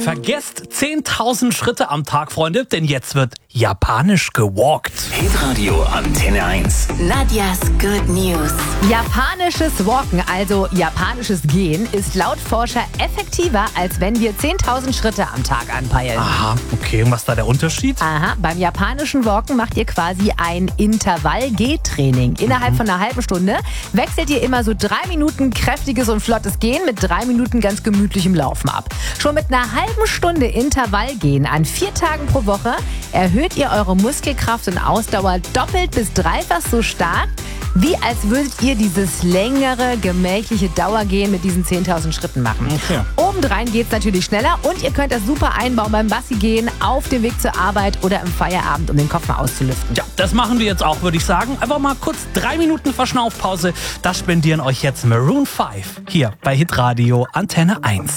Vergesst 10.000 Schritte am Tag, Freunde, denn jetzt wird japanisch gewalkt. Hitradio Antenne 1. Nadias Good News. Japanisches Walken, also japanisches Gehen, ist laut Forscher effektiver, als wenn wir 10.000 Schritte am Tag anpeilen. Aha, okay. Und was ist da der Unterschied? Aha, beim japanischen Walken macht ihr quasi ein Intervall-Gehtraining. Innerhalb von einer halben Stunde wechselt ihr immer so 3 Minuten kräftiges und flottes Gehen mit 3 Minuten ganz gemütlichem Laufen ab. Schon mit einer halben Stunde Intervallgehen an 4 Tagen pro Woche erhöht ihr eure Muskelkraft und Ausdauer doppelt bis dreifach so stark, wie als würdet ihr dieses längere, gemächliche Dauergehen mit diesen 10.000 Schritten machen. Okay. Obendrein geht es natürlich schneller und ihr könnt das super einbauen beim Gassi-Gehen, auf dem Weg zur Arbeit oder im Feierabend, um den Kopf mal auszulüften. Ja, das machen wir jetzt auch, würde ich sagen. Einfach mal kurz 3 Minuten Verschnaufpause. Das spendieren euch jetzt Maroon 5 hier bei Hitradio Antenne 1.